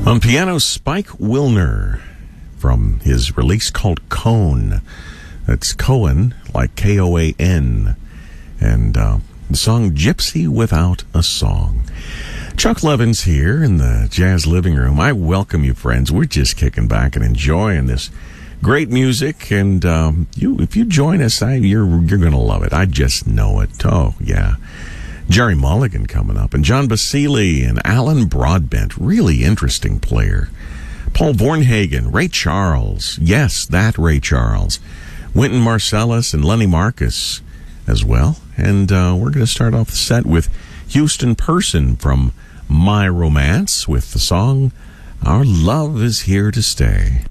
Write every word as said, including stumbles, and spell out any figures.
On piano, Spike Wilner from his release called Cone. That's Cohen, like K O A N. And uh, the song Gypsy Without a Song. Chuck Levins here in the Jazz Living Room. I welcome you, friends. We're just kicking back and enjoying this great music. And um, you, if you join us, I, you're, you're going to love it. I just know it. Oh, yeah. Jerry Mulligan coming up, and John Basile and Alan Broadbent, really interesting player. Paul Bornhagen, Ray Charles, yes, that Ray Charles. Wynton Marsalis and Lenny Marcus as well. And uh, we're going to start off the set with Houston Person from My Romance with the song Our Love Is Here to Stay.